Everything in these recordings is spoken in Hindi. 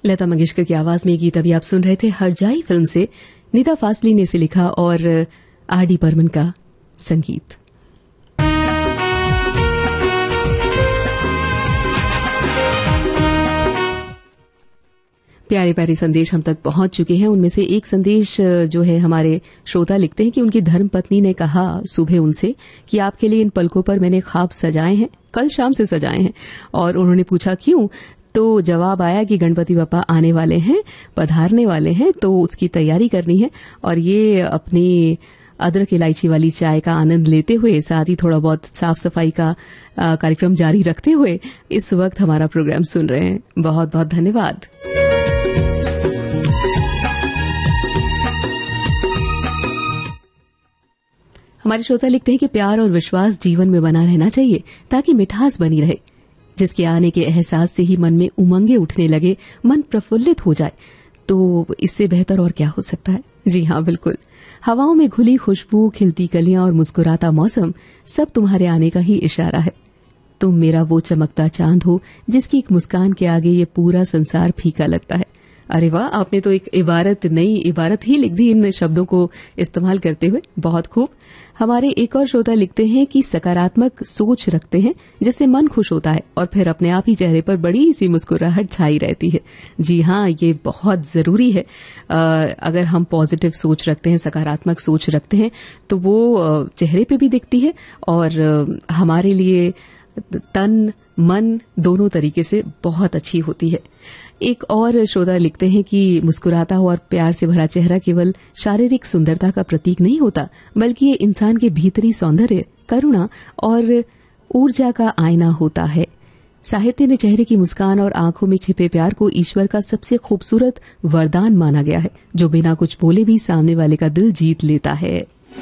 लता मंगेशकर की आवाज में ये गीत अभी आप सुन रहे थे हरजाई फिल्म से। निदा फासली ने इसे लिखा और आर डी बर्मन का संगीत। प्यारे प्यारे संदेश हम तक पहुंच चुके हैं। उनमें से एक संदेश जो है हमारे श्रोता लिखते हैं कि उनकी धर्मपत्नी ने कहा सुबह उनसे कि आपके लिए इन पलकों पर मैंने ख्वाब सजाए हैं, कल शाम से सजाए हैं। और उन्होंने पूछा क्यों, तो जवाब आया कि गणपति बप्पा आने वाले हैं, पधारने वाले हैं, तो उसकी तैयारी करनी है। और ये अपनी अदरक इलायची वाली चाय का आनंद लेते हुए, साथ ही थोड़ा बहुत साफ सफाई का कार्यक्रम जारी रखते हुए इस वक्त हमारा प्रोग्राम सुन रहे हैं। बहुत बहुत धन्यवाद। हमारे श्रोता लिखते हैं कि प्यार और विश्वास जीवन में बना रहना चाहिए ताकि मिठास बनी रहे, जिसके आने के एहसास से ही मन में उमंगे उठने लगे, मन प्रफुल्लित हो जाए, तो इससे बेहतर और क्या हो सकता है। जी हाँ, बिल्कुल। हवाओं में घुली खुशबू, खिलती कलियां और मुस्कुराता मौसम, सब तुम्हारे आने का ही इशारा है। तुम मेरा वो चमकता चांद हो जिसकी एक मुस्कान के आगे ये पूरा संसार फीका लगता है। अरे वाह, आपने तो एक नई इबारत ही लिख दी इन शब्दों को इस्तेमाल करते हुए। बहुत खूब। हमारे एक और श्रोता लिखते हैं कि सकारात्मक सोच रखते हैं जिससे मन खुश होता है और फिर अपने आप ही चेहरे पर बड़ी सी मुस्कुराहट छाई रहती है। जी हाँ, ये बहुत जरूरी है। अगर हम पॉजिटिव सोच रखते हैं, सकारात्मक सोच रखते हैं, तो वो चेहरे पे भी दिखती है और हमारे लिए तन मन दोनों तरीके से बहुत अच्छी होती है। एक और श्रोता लिखते हैं कि मुस्कुराता हुआ और प्यार से भरा चेहरा केवल शारीरिक सुंदरता का प्रतीक नहीं होता, बल्कि ये इंसान के भीतरी सौंदर्य, करुणा और ऊर्जा का आईना होता है। साहित्य में चेहरे की मुस्कान और आंखों में छिपे प्यार को ईश्वर का सबसे खूबसूरत वरदान माना गया है, जो बिना कुछ बोले भी सामने वाले का दिल जीत लेता है।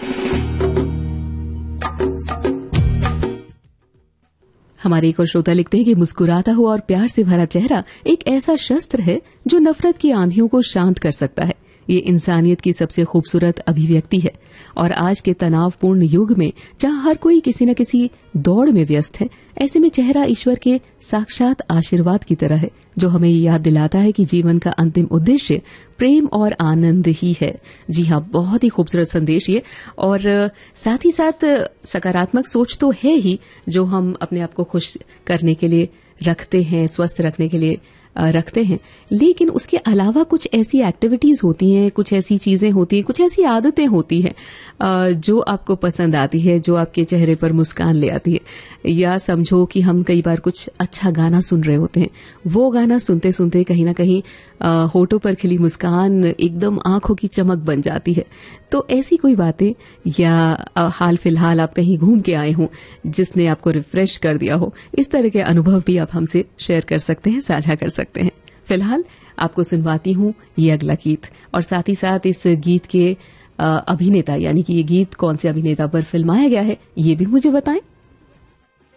हमारे एक और श्रोता लिखते हैं कि मुस्कुराता हुआ और प्यार से भरा चेहरा एक ऐसा शस्त्र है जो नफरत की आंधियों को शांत कर सकता है। ये इंसानियत की सबसे खूबसूरत अभिव्यक्ति है और आज के तनावपूर्ण युग में जहां हर कोई किसी न किसी दौड़ में व्यस्त है, ऐसे में चेहरा ईश्वर के साक्षात आशीर्वाद की तरह है, जो हमें याद दिलाता है कि जीवन का अंतिम उद्देश्य प्रेम और आनंद ही है। जी हाँ, बहुत ही खूबसूरत संदेश ये। और साथ ही साथ सकारात्मक सोच तो है ही, जो हम अपने आप को खुश करने के लिए रखते हैं, स्वस्थ रखने के लिए रखते हैं, लेकिन उसके अलावा कुछ ऐसी एक्टिविटीज होती हैं, कुछ ऐसी चीजें होती हैं, कुछ ऐसी आदतें होती हैं जो आपको पसंद आती है, जो आपके चेहरे पर मुस्कान ले आती है। या समझो कि हम कई बार कुछ अच्छा गाना सुन रहे होते हैं, वो गाना सुनते सुनते कहीं ना कहीं होठों पर खिली मुस्कान एकदम आंखों की चमक बन जाती है। तो ऐसी कोई बातें, या हाल फिलहाल आप कहीं घूम के आए हों जिसने आपको रिफ्रेश कर दिया हो, इस तरह के अनुभव भी आप हमसे शेयर कर सकते हैं, साझा कर सकते हैं। फिलहाल आपको सुनवाती हूँ ये अगला गीत, और साथ ही साथ इस गीत के अभिनेता, यानी कि ये गीत कौन से अभिनेता पर फिल्माया गया है, ये भी मुझे बताएं।